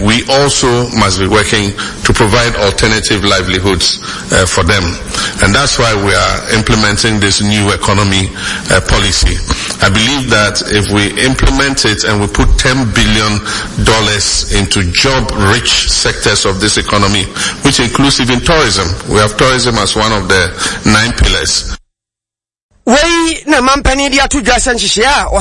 we also must be working to provide alternative livelihoods for them. And that's why we are implementing this new economy policy. I believe that if we implement it and we put $10 billion into job-rich sectors of this economy, which includes even tourism. We have tourism as one of the 9 pillars.